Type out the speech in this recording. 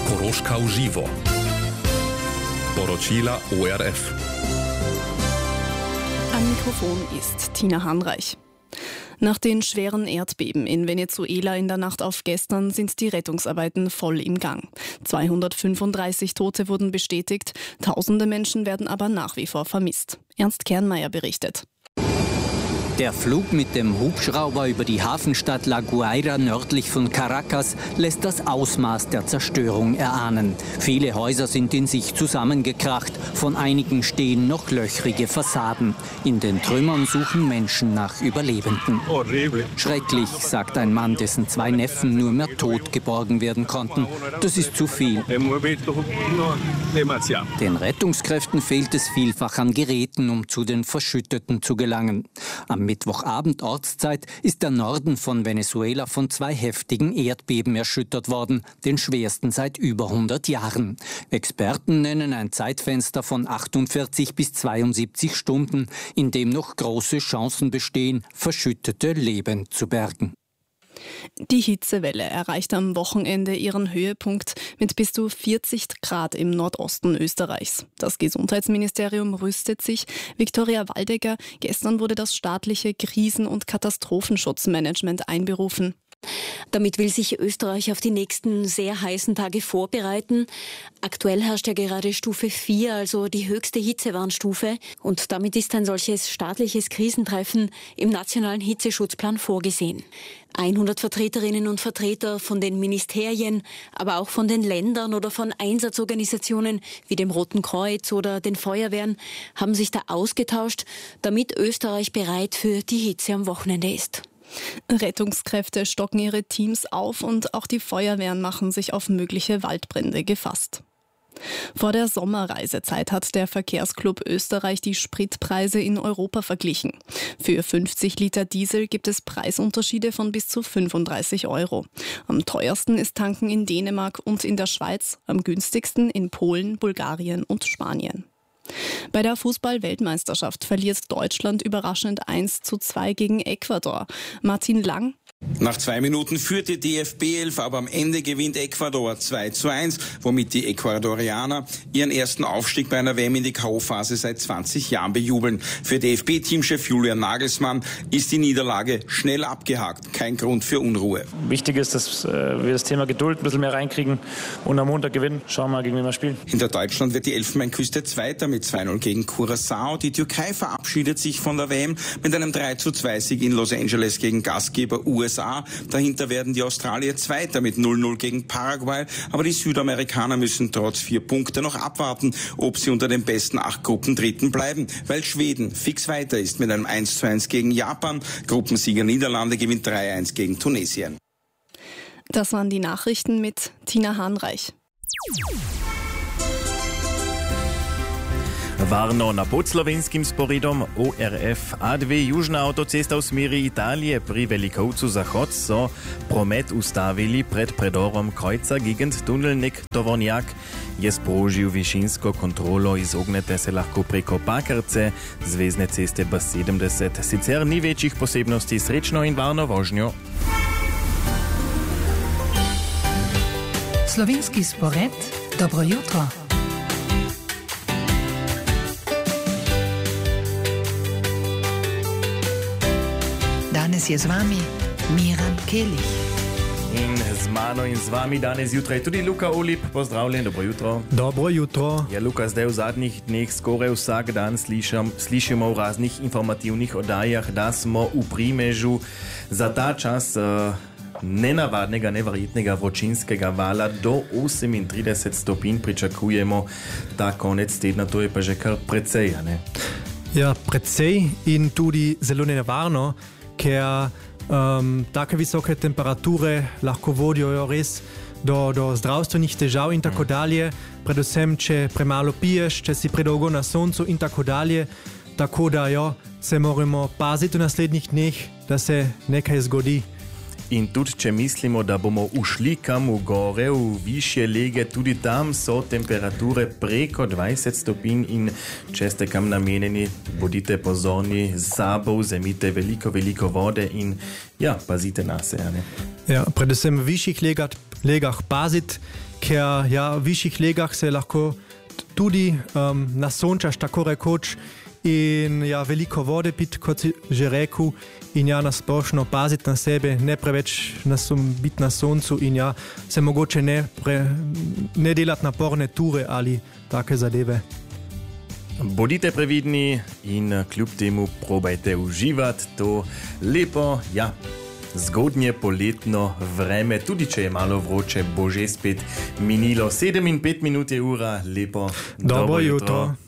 Koroška uživo. Poročila ORF. Am Mikrofon ist Tina Hanreich. Nach den schweren Erdbeben in Venezuela in der Nacht auf gestern sind die Rettungsarbeiten voll im Gang. 235 Tote wurden bestätigt, tausende Menschen werden aber nach wie vor vermisst. Ernst Kernmeier berichtet. Der Flug mit dem Hubschrauber über die Hafenstadt La Guaira nördlich von Caracas lässt das Ausmaß der Zerstörung erahnen. Viele Häuser sind in sich zusammengekracht, von einigen stehen noch löchrige Fassaden. In den Trümmern suchen Menschen nach Überlebenden. Schrecklich, sagt ein Mann, dessen 2 Neffen nur mehr tot geborgen werden konnten. Das ist zu viel. Den Rettungskräften fehlt es vielfach an Geräten, um zu den Verschütteten zu gelangen. Am Mittwochabend Ortszeit ist der Norden von Venezuela von 2 heftigen Erdbeben erschüttert worden, den schwersten seit über 100 Jahren. Experten nennen ein Zeitfenster von 48 bis 72 Stunden, in dem noch große Chancen bestehen, Verschüttete lebend zu bergen. Die Hitzewelle erreicht am Wochenende ihren Höhepunkt mit bis zu 40 Grad im Nordosten Österreichs. Das Gesundheitsministerium rüstet sich. Viktoria Waldecker, gestern wurde das staatliche Krisen- und Katastrophenschutzmanagement einberufen. Damit will sich Österreich auf die nächsten sehr heißen Tage vorbereiten. Aktuell herrscht ja gerade Stufe 4, also die höchste Hitzewarnstufe. Und damit ist ein solches staatliches Krisentreffen im nationalen Hitzeschutzplan vorgesehen. 100 Vertreterinnen und Vertreter von den Ministerien, aber auch von den Ländern oder von Einsatzorganisationen wie dem Roten Kreuz oder den Feuerwehren haben sich da ausgetauscht, damit Österreich bereit für die Hitze am Wochenende ist. Rettungskräfte stocken ihre Teams auf und auch die Feuerwehren machen sich auf mögliche Waldbrände gefasst. Vor der Sommerreisezeit hat der Verkehrsclub Österreich die Spritpreise in Europa verglichen. Für 50 Liter Diesel gibt es Preisunterschiede von bis zu 35 €. Am teuersten ist Tanken in Dänemark und in der Schweiz, am günstigsten in Polen, Bulgarien und Spanien. Bei der Fußball-Weltmeisterschaft verliert Deutschland überraschend 1:2 gegen Ecuador. Martin Lang. Nach 2 Minuten führt die DFB-11, aber am Ende gewinnt Ecuador 2:1, womit die Ecuadorianer ihren ersten Aufstieg bei einer WM in die K.O.-Phase seit 20 Jahren bejubeln. Für DFB-Teamchef Julian Nagelsmann ist die Niederlage schnell abgehakt. Kein Grund für Unruhe. Wichtig ist, dass wir das Thema Geduld ein bisschen mehr reinkriegen und am Montag gewinnen. Schauen wir mal, gegen wen wir spielen. Hinter Deutschland wird die Elfenbeinküste Zweiter mit 2:0 gegen Curaçao. Die Türkei verabschiedet sich von der WM mit einem 3:2-Sieg in Los Angeles gegen Gastgeber USA. Dahinter werden die Australier Zweiter mit 0:0 gegen Paraguay. Aber die Südamerikaner müssen trotz 4 Punkte noch abwarten, ob sie unter den besten 8 Gruppen Dritten bleiben, weil Schweden fix weiter ist mit einem 1:1 gegen Japan. Gruppensieger Niederlande gewinnt 3:1 gegen Tunesien. Das waren die Nachrichten mit Tina Hanreich. Varno na podslovenskim sporedom ORF A2 južna avtocesta v smeri Italije pri Velikovcu zahod so promet ustavili pred predorom krojca gegend tunelnik Tovornjak. Je sprožil višinsko kontrolo, izognete se lahko preko Pakrce, zvezne ceste B70. Sicer ni večjih posebnosti, srečno in varno vožnjo. Slovenski spored, dobro jutro. Danes je z vami Miran Kelih. In z mano in z vami danes jutraj tudi Luka Olip. Pozdravljen, dobro jutro. Dobro jutro. Ja, Luka, zdaj v zadnjih dneh skoraj vsak dan slišimo v raznih informativnih oddajah, da smo v primežu za ta čas nenavadnega, neverjetnega vročinskega vala do 38 stopinj pričakujemo ta konec tedna. To je pa že kar precej, ne? Ja, precej in tudi zelo nevarno, ker take visoke temperature lahko vodijo res do zdravstvenih težav in tako dalje, predvsem če premalo piješ, če si predolgo na soncu in tako dalje. Tako da se moramo paziti v naslednjih dneh, da se nekaj zgodi. In tudi, če mislimo, da bomo ušli kam v gore, v višje lege, tudi tam so temperature preko 20 stopinj in če ste kam namenjeni, bodite pozorni, z sabo vzemite veliko vode in pazite na se. Ne? Ja, predvsem v višjih legah paziti ker v višjih legah se lahko tudi nasončaš, tako rekoč, in veliko vode piti, kot si že rekel, in nasplošno paziti na sebe, ne preveč biti na soncu in se mogoče ne delati naporne ture ali take zadeve. Bodite previdni in kljub temu probajte uživati to lepo, zgodnje poletno vreme, tudi če je malo vroče, bo že spet minilo. 7:05 je ura, lepo. Dobro jutro.